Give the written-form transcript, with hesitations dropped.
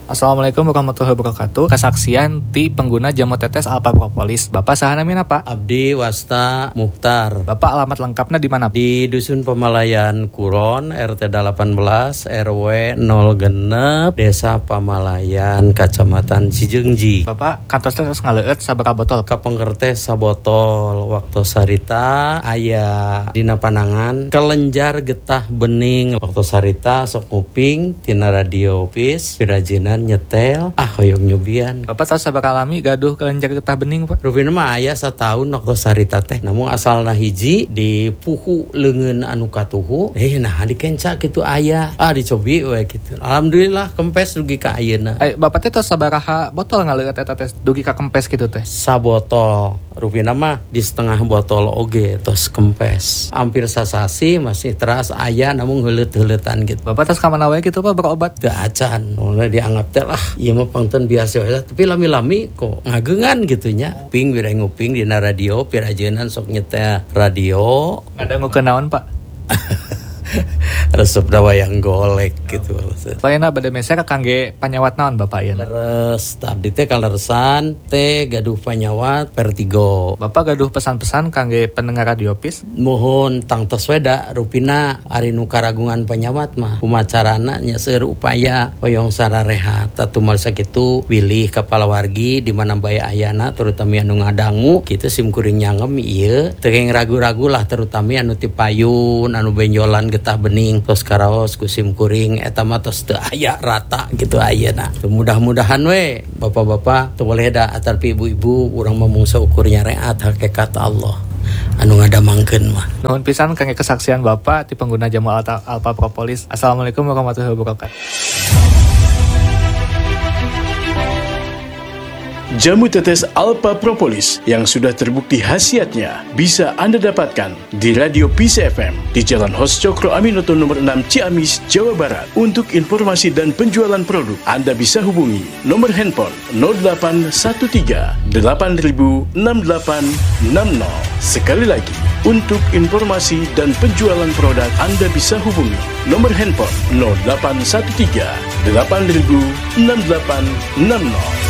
Assalamualaikum warahmatullahi wabarakatuh. Kesaksian ti pengguna jamu tetes Alpha Propolis. Bapak saha namina Pak? Abdi Wasta Mukhtar. Bapak alamat lengkapnya di mana? Di Dusun Pamalayan Kuron, RT 18, RW 06, Desa Pamalayan, Kacamatan Cijeungji. Bapak kantor terus ngaleueut sabaraha botol? Kapengker sabotol waktu sarita aya dina panangan kelenjar getah bening waktu sarita sok nguping tina radio pis pirajinan nyetel hoyong nyubian. Bapak tahu sabaraha lami gaduh kelenjar getah bening Pak? Rupina mah aya satahun waktu sarita teh. Namun asalna hiji di puhu leungeun anu katuhu. Nah dikenca kitu aya. Dicobi we kitu. Alhamdulillah kempes dugi ka ayeuna. Bapak teh tahu sabaraha botol ngaleueut eta teh dugi ka kempes kitu teh? Sabotol. Rupina mah di setengah botol oge tos kempes. Hampir sasasi masih teras aya namun heuleut-heuleutan gitu. Bapak tos ka mana wae kitu Pak berobat? Teu acan. Mulai dianggap teh ieu mah pangten biasa we tapi lami-lami kok ngageungan gitu nya. Nguping bire nguping dina radio pirajeunan sok nyetel radio. Ngadangukeun naon Pak? Resep wayang golek gitu. Lainna bade meser kangge panyawat naon Bapak ieu? Leres tadi teh kaleresan teh gaduh panyawat Vertigo. Bapak gaduh pesan-pesan kangge pendengar radio pis? Mohon tangtos weda rupina ari nu karagungan panyawat mah kumacarana nya seueur upaya hoyong sararehat atumal sakitu wilih kepala wargi di mana bae ayana terutama anu ngadangu kitu simkuring nyangem ieu teu ragu-ragu lah terutama anu ti payun anu benjolan getah bening tos karaos ku simkuring eta mah tos teu aya rata gitu ayeuna. Mudah-mudahan we bapak-bapak teu boleh da atarpi ibu-ibu urang mah mungsa ukur nyareat hakikat Allah anu ngadamangkeun mah. Nuhun pisan kangge kesaksian Bapak ti pengguna jamu Alpha Propolis. Assalamualaikum warahmatullahi wabarakatuh. Jamu tetes Alpha Propolis yang sudah terbukti khasiatnya bisa Anda dapatkan di Radio Peace FM di Jalan Hos Cokro Aminoto nomor 6 Ciamis, Jawa Barat. Untuk informasi dan penjualan produk, Anda bisa hubungi nomor handphone 0813 8000 6860. Sekali lagi, untuk informasi dan penjualan produk, Anda bisa hubungi nomor handphone 0813 8000 6860.